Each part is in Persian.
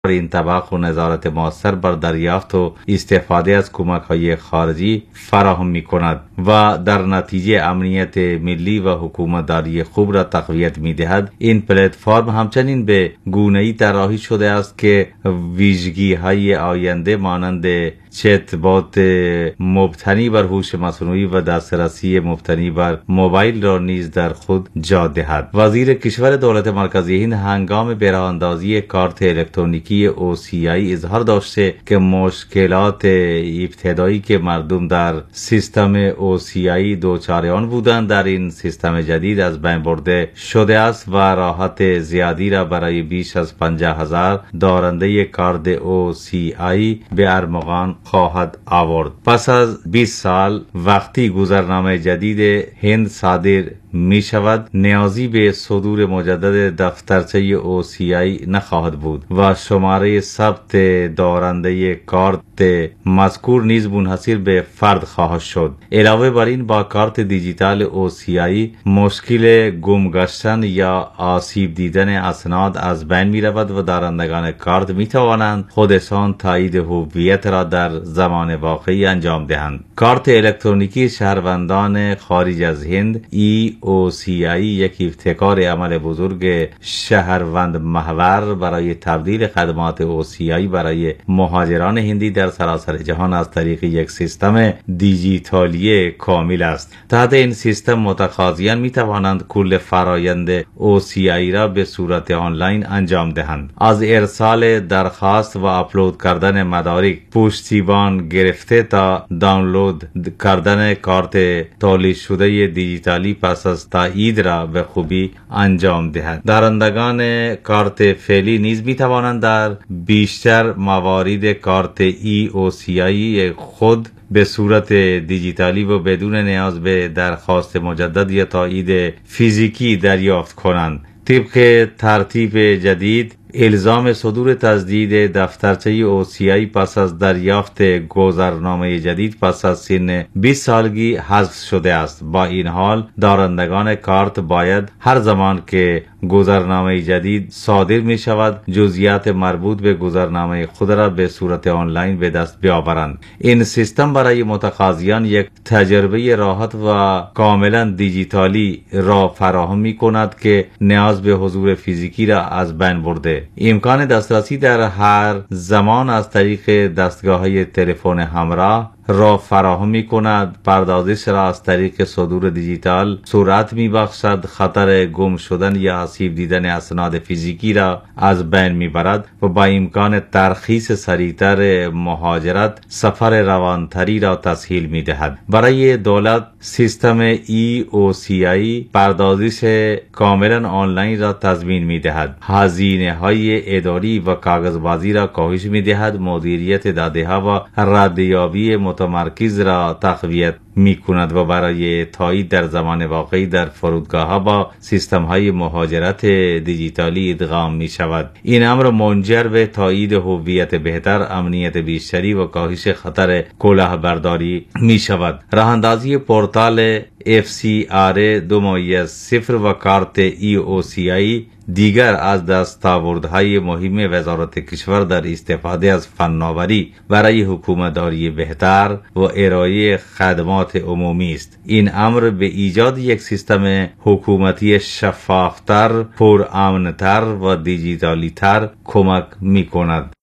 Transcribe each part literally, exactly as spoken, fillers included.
این طبق و نظارت مؤثر بر دریافت و استفاده از کمک‌های خارجی فراهم می‌کند و در نتیجه امنیت ملی و حکومتداری خوب را تقویت می‌دهد. این پلتفرم همچنین به گونه‌ای طراحی شده است که ویژگی‌های آینده مانند چت‌بات مبتنی بر هوش مصنوعی و دسترسی مبتنی بر موبایل را نیز در خود جا دهد. وزیر کشور دولت مرکزی هند هنگام براندازی کارت الکترونیکی او سی آی اظهار داشته که مشکلات ابتدایی که مردم در سیستم او سی آی دچار آن بودند در این سیستم جدید از بین برده شده است و راحت زیادی را برای بیش از پنجاه هزار دارنده کارت او سی آی به ارمغان خواهد آورد. پس از بیست سال وقتی گذرنامه جدید هند صادر می شود، نیازی به صدور مجدد دفترچه او سی آی نخواهد بود و شماره ثبت دارنده کارت مذکور نیز منحصر به فرد خواهد شد. علاوه بر این با کارت دیجیتال او سی آی مشکل گم گشتن یا آسیب دیدن اسناد از بین می رود و دارندگان کارت می توانند خودشان تایید هویت را در زمان واقعی انجام دهند. کارت الکترونیکی شهروندان خارج از هند ای او سی آی یک ابتکار عمل بزرگ شهروند محور برای تبدیل خدمات او سی آی برای مهاجران هندی در سراسر جهان از طریق یک سیستم دیجیتالی کامل است. تحت این سیستم متقاضیان می توانند کل فرایند او سی آی را به صورت آنلاین انجام دهند، از ارسال درخواست و آپلود کردن مدارک پشتیبان گرفته تا دانلود کردن کارت تولید شده دیجیتالی پس از تایید را به خوبی انجام دهد. دارندگان کارت فعلی نیز می توانند در بیشتر موارد کارت ای او سی آی خود به صورت دیجیتالی و بدون نیاز به درخواست مجدد یا تایید فیزیکی دریافت کنند. طبق ترتیب جدید الزام صدور تجدید دفترچه او سی آی پس از دریافت گذرنامه جدید پس از سن بیست سالگی حذف شده است. با این حال دارندگان کارت باید هر زمان که گذرنامه جدید صادر می شود جزئیات مربوط به گذرنامه خود را به صورت آنلاین به دست بیاورند. این سیستم برای متقاضیان یک تجربه راحت و کاملا دیجیتالی را فراهم می کند که نیاز به حضور فیزیکی را از بین برده. امکان دسترسی در هر زمان از طریق دستگاه‌های تلفن همراه را فراهم می کند. پردازش را از طریق صدور دیجیتال سرعت می بخشد، خطر گم شدن یا آسیب دیدن اسناد فیزیکی را از بین می برد و با امکان ترخیص سریعتر مهاجرت سفر روانتری را تسهیل می دهد. برای دولت سیستم ای او سی آی پردازش کاملا آنلاین را تضمین می دهد، هزینه های اداری و کاغذبازی را کاهش می دهد، مدیریت داده ها و ردیابی متمرکز را تقویت می کند و برای تایید در زمان واقعی در فرودگاه ها با سیستم های مهاجرت دیجیتالی ادغام می شود. این امر منجر به تایید هویت بهتر، امنیت بیشتری و کاهش خطر کلاهبرداری می شود. راه اندازی پورتال اف سی آر دو ممیز صفر و کارت ای او سی آی دیگر از دستاوردهای مهم وزارت کشور در استفاده از فناوری برای حکومتداری بهتر و ارائه خدمات عمومی است. این امر به ایجاد یک سیستم حکومتی شفافتر، پرامن‌تر و دیجیتالی‌تر کمک می‌کند.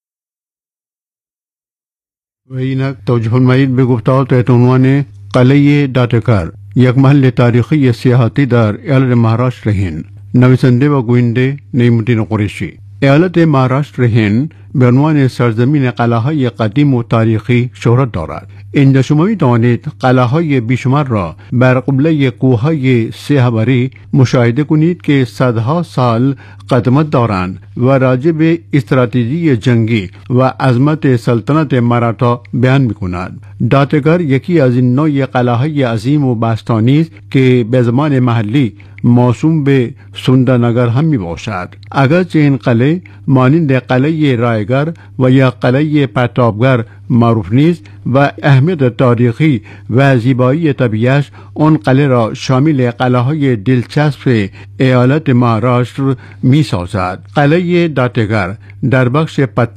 و اینک توجه فرمایید به گفتار تحت عنوان قلعه داتکار، یک محل تاریخی سیاحتی در ایالت مهاراشتر هند. نویسنده و گوینده نعیم‌الدین قریشی. ایالت مهاراشتر هند به عنوان سرزمین قلعه‌های قدیم و تاریخی شهرت دارد. اینجا شما می‌توانید قلعه‌های بیشمار را بر قبله کوههای سیاح‌بری مشاهده کنید که صدها سال قدمت دارند و راجع به استراتژی جنگی و عظمت سلطنت مراتا بیان می‌کند. داتگار یکی از این نوع قلعه‌های عظیم و باستانی است که به زمان محلی موسوم به سوندرنگر هم می باشد. اگرچه این قلعه مانند قلعه رای رایگر و یا قلعه پرتابگر معروف نیست و اهمیت تاریخی و زیبایی طبیعیش آن قلعه را شامل قلعه های دلچسب ایالت مهاراشتر می سازد. قلعه داتگر در بخش